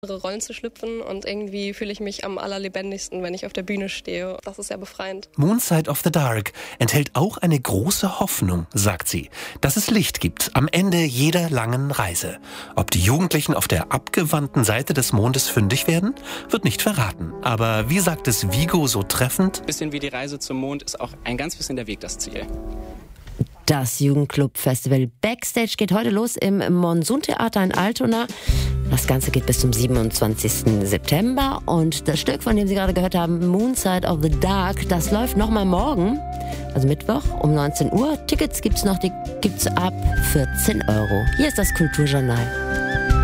Rollen zu schlüpfen und irgendwie fühle ich mich am allerlebendigsten, wenn ich auf der Bühne stehe. Das ist sehr befreiend. Moonside of the Dark enthält auch eine große Hoffnung, sagt sie, dass es Licht gibt am Ende jeder langen Reise. Ob die Jugendlichen auf der abgewandten Seite des Mondes fündig werden, wird nicht verraten. Aber wie sagt es Viggo so treffend? Bisschen wie die Reise zum Mond ist auch ein ganz bisschen der Weg das Ziel. Das Jugendclub-Festival Backstage geht heute los im Monsuntheater in Altona. Das Ganze geht bis zum 27. September. Und das Stück, von dem Sie gerade gehört haben, Moonside of the Dark, das läuft nochmal morgen, also Mittwoch um 19 Uhr. Tickets gibt's ab 14 Euro. Hier ist das Kulturjournal.